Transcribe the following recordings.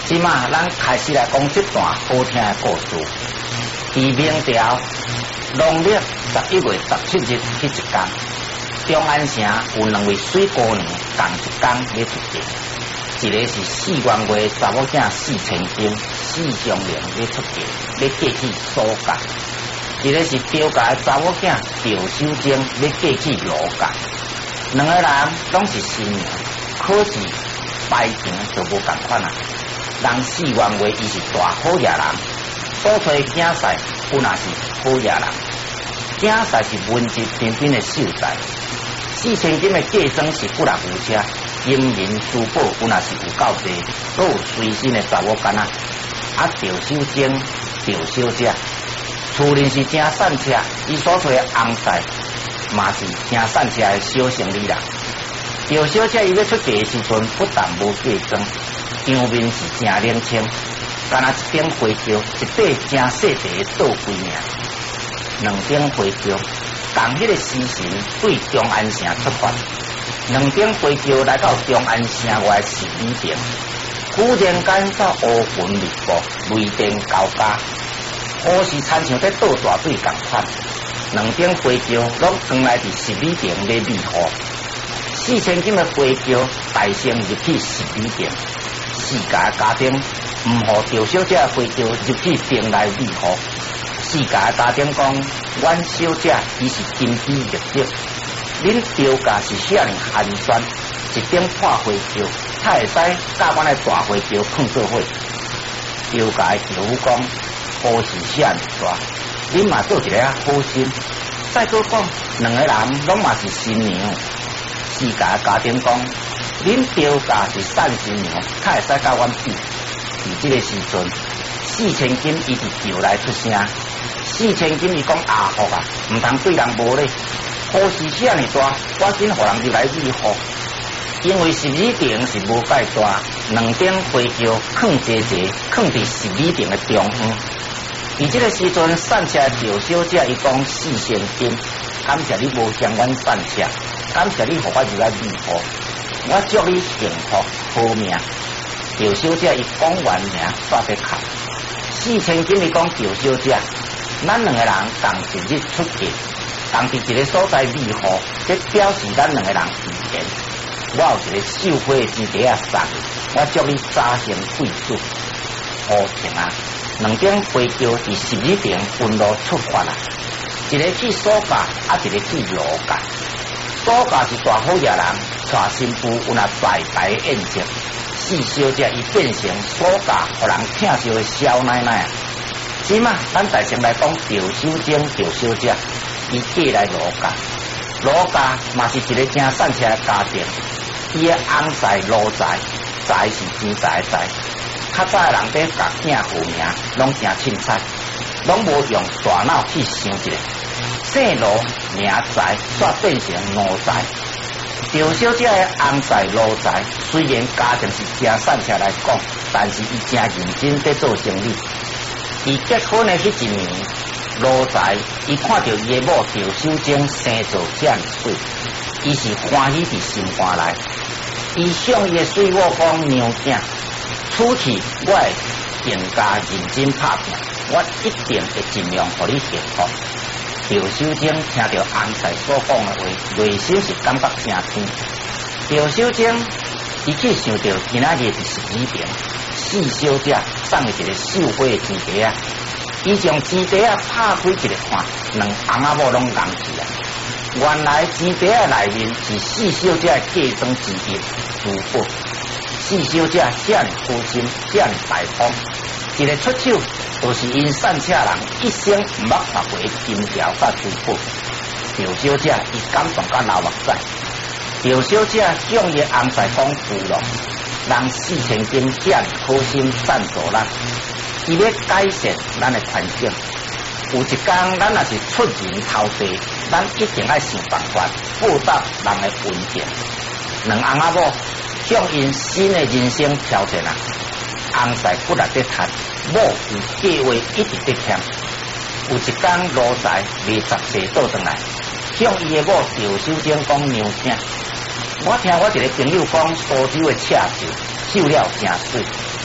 即马咱开始来讲这段好听的故事。伫明朝农历11月17日迄一天，中安城有2位水姑娘同一天咧出嫁。一个是4元月查某囝4千金4香菱咧出嫁，咧嫁去苏家；一个是标家的查某囝赵秀贞咧嫁去罗家。2个人拢是新娘，可是拜情就无共款啊。人4元月伊是大好野人，所找囝婿本也是好野人，囝婿是文质彬彬的秀才。4千金的嫁妆是不人有车。金银珠宝本来是有够多，都有随身的查某囡仔。赵秀贞、赵小姐，厝里是真善车，伊所找的翁婿嘛是真善车的小生理人。赵小姐伊要出嫁的时阵，不但无嫁妆，场面是真冷清，干那一顶花轿，一块真细地的倒柜尔，2顶花轿，同迄个时辰对中安城出发。2顶花轿来到中安城外十里店，忽然间到乌云密布，雷电交加，好似亲像在倒大水共款。2顶花轿拢藏来伫十里店咧避雨，4千金的花轿大声入去十里店，4家家庭唔互赵小姐的花轿入去店内避雨。4家家庭讲，阮小姐伊是金枝玉叶。恁赵家是遐尼寒酸，一顶破花轿，才会使甲阮的大花轿碰做伙。赵家的舅父讲，好事遐尼大，恁嘛做一个好心。再搁讲，2个人拢嘛是新娘。4家家庭讲，恁赵家是善新娘，才会使甲阮比。伫这个时阵，4千金伊伫轿内出声，4千金伊讲阿福啊，唔通对人无礼。雨是遐尼大，赶紧互人入来避雨。因为十里亭是无介大，2顶花轿放坐坐，放伫十里亭的中央。伫这个时阵，善车赵小姐伊讲4千金，感谢你无向阮善车，感谢你互我入来避雨，我祝你幸福好命。赵小姐伊讲完名煞在哭。4千金伊讲赵小姐，咱2个人同一日出嫁。同伫一个所在避雨，这表示咱2个人有缘。我有一个绣花的钱袋啊送你，我祝你早生贵子。好听啊！2顶花轿伫十里亭分路出发啦，一个去苏家，一个去罗家。苏家是大好野人，带新妇有那大大的宴席。4小姐伊变成苏家，互人疼惜的小奶奶啊！即嘛，咱大先来讲赵秀贞赵小姐。伊嫁来罗家，罗家嘛是一个真善车的家庭。伊的翁婿罗财，财是钱财的财。较早的人在甲囝号名，拢真凊彩，拢无用大脑去想一个。姓罗名财，煞变成奴财。赵小姐的翁婿罗财，虽然家庭是真善车来讲，但是伊真认真在做生意。伊结婚的迄一年。罗财伊看到伊的某赵秀贞生做遮尼水，伊是欢喜伫心肝内。伊向伊的水某讲：娘囝，此去我会更加认真打拼，我一定会尽量互你幸福。赵秀贞听到翁婿所讲的话，内心是感觉真甜。赵秀贞伊去想到今仔日是11点，4小姐送伊一个绣花的钱袋啊。伊将钱袋啊拍开一个看，2翁仔某拢硬去啊！原来钱袋啊内面是4小姐的嫁妆之一珠宝。4小姐遮尼好心，遮尼大方，一个出手就是因善车人一生毋捌看过金条甲珠宝。赵小姐伊感动甲流目屎。赵小姐向伊翁婿讲负咯，人4千金遮尼好心赞助咱。伊要改善咱的环境，有一天咱若是出人头地，咱一定要想办法报答人的恩情。2翁仔某向因新的人生挑战啊！翁婿不力在谈，某有计划一直在欠。有一天罗财未10岁倒转来，向伊的某赵秀贞讲：娘囝，我听我一个朋友讲，苏州的赤绣绣了真水。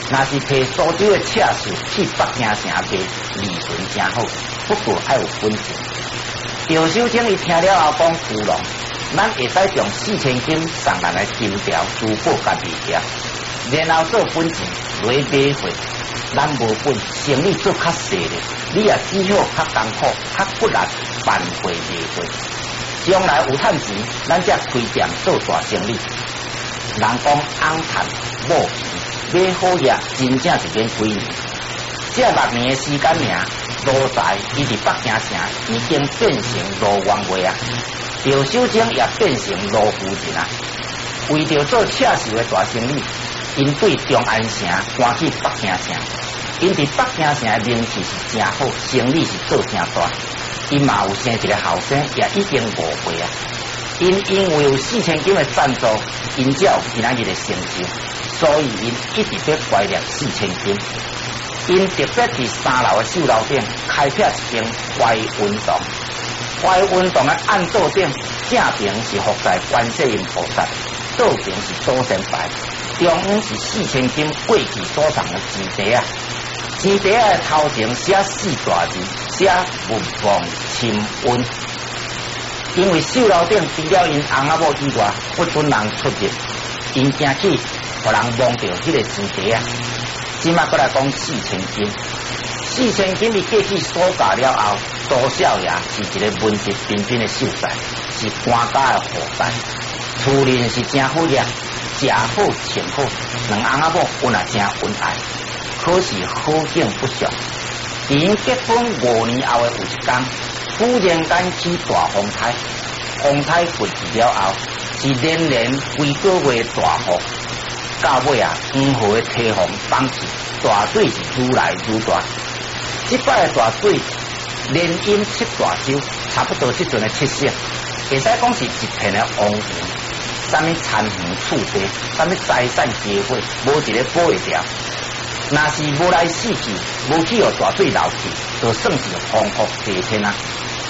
若是摕苏州的车手去北京城卖，利润真好，不过还有本钱。赵守正伊听了后讲芙蓉，咱会使将4000斤送来的金条珠宝甲米条，然后做本钱来买货。咱无本，生意做较细咧，你也只好较艰苦、较骨力办货卖货。将来有趁钱，咱才开店做大生意。人讲翁趁某皮，买好嘢真正是免几年。这6年的时间尔，路财伊伫北京城已经变成罗王爷啊，赵守正也变成罗夫人啊。为着做车手的大生意，因对中安城搬去北京城。因伫北京城的名气是真好，生意是做真大。因嘛有生一个后生，也已经5岁啊。因为有4000斤的赞助，因才有今仔日的成就，所以因一直要怀念4000斤。因特别伫3楼的售楼顶开辟一间怀运动，怀运动的暗道顶正边是伏在观世音菩萨，倒边是祖先牌，中央是4000斤过去所藏的钱袋啊。钱袋的头前写4大字，写文房清运。因为售楼顶除了因翁仔某以外，不准人出入，因惊去互人摸到迄个钱袋啊。即马过来讲4000斤，4000斤你过去所价了后，多少爷是一个文质彬彬的秀才，是官家的后代，厝人是真好业，食好穿好，两翁仔某阮也真恩爱。可是好景不长，伫因结婚5年后的有一天，忽然间起大风台，风台过去了后，是连几个月大雨，到尾啊黄河的堤防放起，大水是愈来愈大。这摆的大水连阴7大洲，差不多这阵的7色，会使讲是一片的汪洋。啥物残垣厝地，啥物财产皆毁，无一个保会掉。若是无来死去，无去互大水流去，就算是丰富齐天啊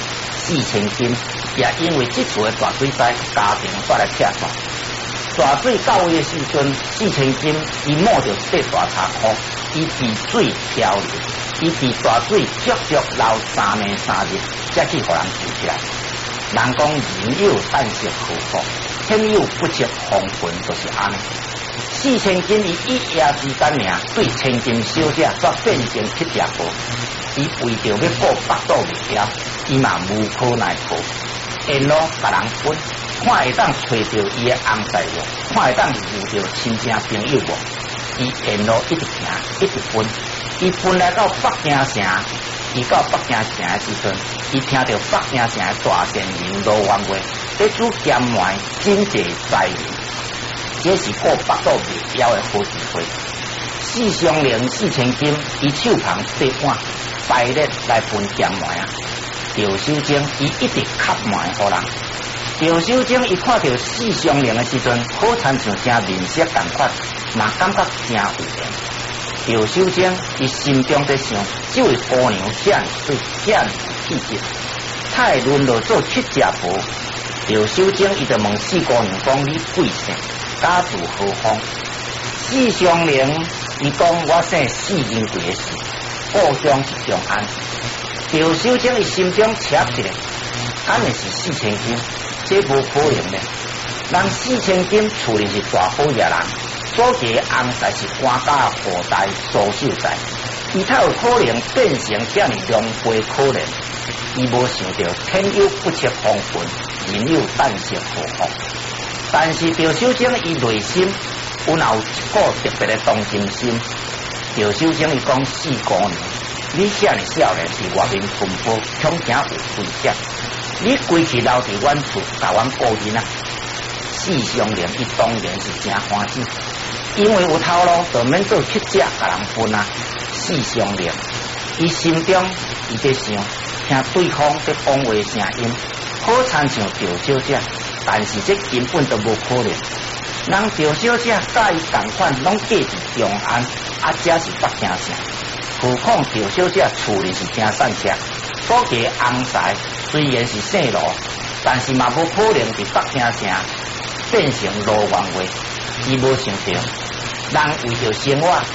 ！4000斤，也因为这次的大水灾，家庭发来拆散。大水到位的时阵，4000斤伊摸着一块大茶裤，伊被水漂流，伊被大水足足流3暝3日，才去互人救起来。人讲人有旦夕祸福，天有不测风云，就是安尼。4000斤伊一夜之间尔，对千金小姐煞变成乞食婆。伊为着要顾腹肚未了，伊嘛无可奈何，沿路甲人分，看会当找着伊的翁婿无，看会当遇着亲戚朋友无。伊沿路一直行，一直分。伊分来到北京城，伊到北京城的时阵，伊听到北京城的大善人罗王爷在煮咸糜，真济财源。这是顾腹肚未了的好机会。四相零4000斤，伊手旁洗碗，摆列来分咸糜啊。赵守正伊一直吸糜互人。赵守正伊看到4相零的时阵，好亲像正面色同款，嘛感觉真有缘。赵守正伊心中在想，这位姑娘遮尔水，遮尔有气质，她会沦落做乞食婆。赵守正伊就问4姑娘讲：你贵姓？家住何方？4相零，伊讲我姓4因贵的事，故乡是中安。赵守正伊心中切一个，安尼是4000斤，这无可能的。人4000斤厝里是大好野人，所结的翁婿是官家的后代苏秀才，伊才有可能变成这样龙飞可能。伊无想到天有不测风云，人有旦夕祸福。但是赵守正伊内心有一个特别的同情心。赵守正伊讲4姑娘，你遐尔少年伫外面奔波，恐惊有危险。你归去留伫阮厝，甲阮顾人啊。4相零伊当然是真欢喜，因为有头路，就免做乞食甲人分啊。4相零，伊心中伊在想，听对方在讲话声音，好亲像赵小姐。但是这根本都无可能。人赵小姐甲伊同款，拢嫁伫中安，这是北京城。何况赵小姐厝里是真善车，所结翁婿虽然是姓罗，但是嘛无可能伫北京城变成罗王爷。伊无想到，人为着生活，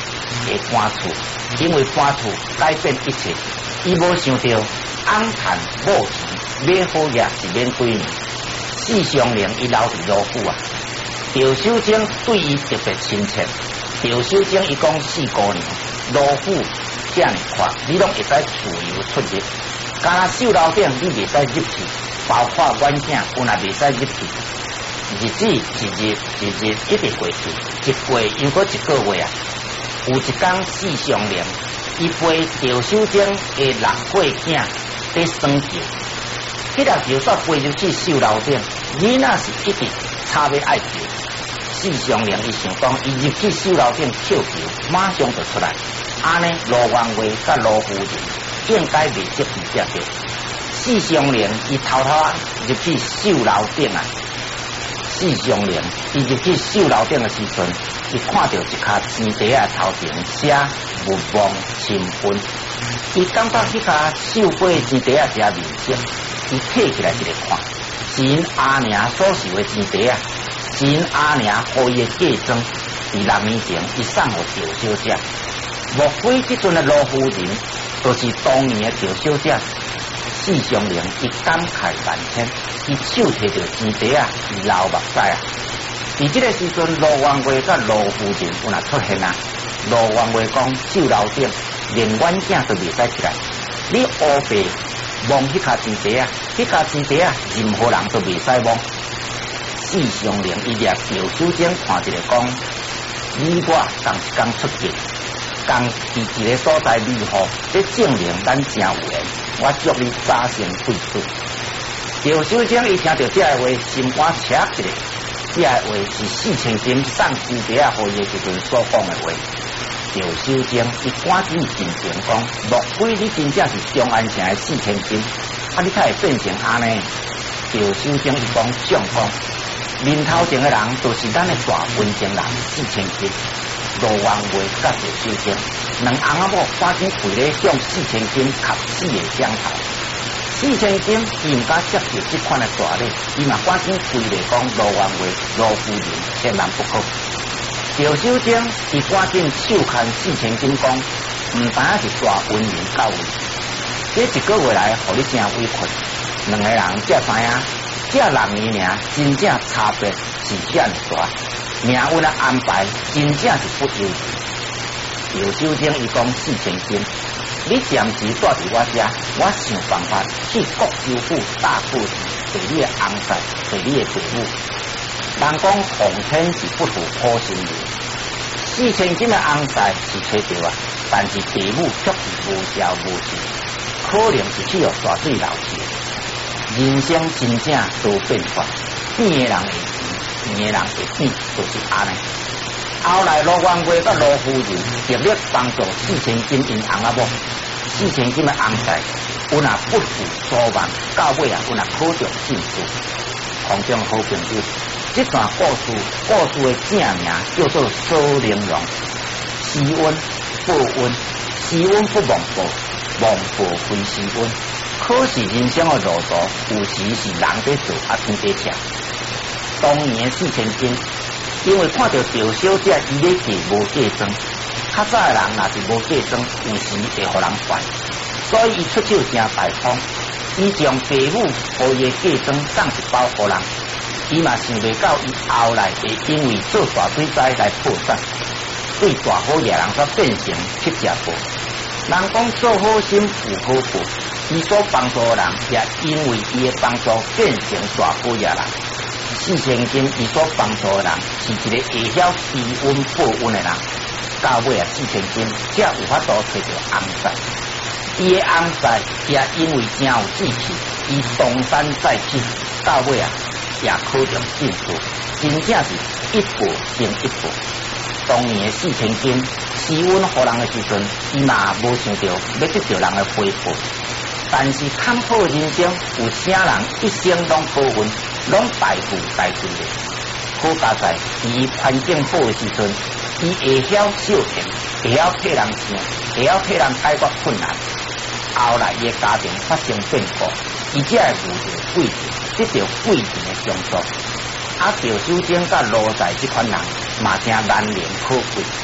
会搬厝，因为搬厝改变一切。伊无想到翁趁某钱买好嘢是免几年，四上陵伊留伫罗府啊。赵守贞对伊特别亲切。赵守贞伊讲4姑娘，罗府遮尔宽，你拢会使自由出入。敢若绣楼顶你袂使入去，包括阮囝有若袂使入去。日子一日一直过去，一过又过一个月啊。有一天四上陵，伊陪赵守贞的6岁囝在耍球，迄粒球煞飞入去绣楼顶，囡仔是一直差要爱球。四上陵伊想讲，伊入去绣楼顶跳球，马上就出来。安尼罗元惠甲罗夫人应该袂接伊只着。四上陵伊偷偷入去绣楼顶啊。四上陵伊入去绣楼顶的时阵，伊看到一卡钱袋啊头前写“勿忘亲分”，伊感觉迄卡绣过的钱袋啊真面色，伊摕起来一个看，是因阿娘所绣的钱袋啊，是因阿娘互伊的嫁妆，伫6年前伊送互赵小姐。莫非即阵的罗夫人就是当年的赵小姐？四上陵伊感慨万千，伊手摕着钱袋啊，伊流目屎啊。伫即个时阵，罗元惠甲罗夫人有若出现啊。罗元惠讲：绣楼顶连阮囝都袂使起来，你乌白望迄卡钱袋啊，迄卡钱袋啊，任何人都袂使望。四上陵伊掠赵守贞看一个讲：你我同一工出境，共伫一个所在旅好，这证明咱真有缘。我祝你早生贵子。赵守贞伊听到这个话，心肝扯一个。这个话是4000金送钱袋啊，互伊的时阵所讲的话。赵守贞伊赶紧进前讲：莫非你真正是中安城的4000金？啊，你才会变成安尼？赵守贞伊讲上讲，面头前的人就是咱的大文情人4000金。罗元惠甲赵守贞两翁仔某赶紧跪咧向4000金磕死的响头。4000金伊毋敢接受这款的大礼，伊嘛赶紧跪咧讲罗元惠、罗夫人千万不可。赵守贞伊赶紧手牵4000金讲，毋单是大文明教育，这1个月来，互你真委屈。两个人才知影，这6年尔真正差别是遮尔大。命运的安排真正是不由人。赵守贞伊讲4000金，你暂时住伫我遮，我想办法去国州府大过去找你的翁婿，找你的父母。人讲皇天是不负苦心人，4000金的翁婿是找到啊，但是父母却是无孝无信，可能是去互大水流去。人生真正多变化，变的人会变，变的人会变，就是安尼。后来罗元惠甲罗夫人极力帮助4000金因翁仔某，4000金的翁婿有若不负所望，到尾啊有若考中进士。空中好朋友，这段故事的正名叫做苏玲珑。时温报温，时温不忘报，忘报非时温。可是人生的路途，有时是人在做，啊天在吃。当年4000金，因为看到赵小姐伊咧嫁无嫁妆，较早的人若是无嫁妆，有时会互人烦，所以伊出手真大方。伊将父母互伊的嫁妆送一包互人，伊嘛想袂到伊后来会因为做大水灾来破产，对大好野人煞变成乞食婆。人讲做好心有好报，伊所帮助的人也因为伊的帮助变成大好野人。4000金伊所帮助的人是一个会晓知恩报恩的人，到尾啊4000金才有法度找到翁婿。伊的翁婿也因为真有志气，伊东山再起，到尾啊也考中进士，真正是一步胜一步。当年的4000金施恩互人的时阵，伊嘛无想到要得到人的回报，但是坎坷人生有啥人一生拢好运？拢大富大贵的，好加在伊环境好的时阵，伊会晓孝敬，会晓替人想，会晓替人解决困难。后来伊的家庭发生变故，伊才会遇到贵人，得到贵人的相助。啊，赵守贞甲罗才这款人嘛真难能可贵。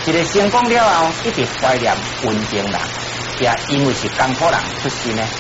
一个成功了后，一直怀念文静人，也因为是江浦人出身呢，